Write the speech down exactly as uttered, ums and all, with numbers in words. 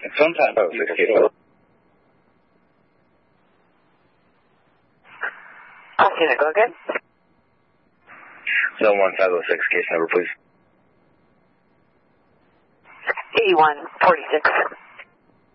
Sometimes oh, six case number. Okay, go again. zero one five oh six, case number, please. eighty-one forty-six.